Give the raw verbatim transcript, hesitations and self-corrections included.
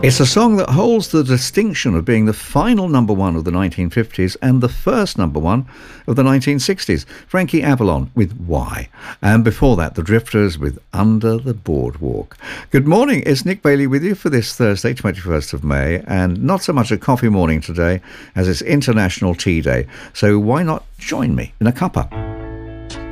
It's a song that holds the distinction of being the final number one of the nineteen fifties and the first number one of the nineteen sixties. Frankie Avalon with Why. And before that, the Drifters with Under the Boardwalk. Good morning, it's Nick Bailey with you for this Thursday, twenty-first of May, and not so much a coffee morning today as it's International Tea Day. So why not join me in a cuppa?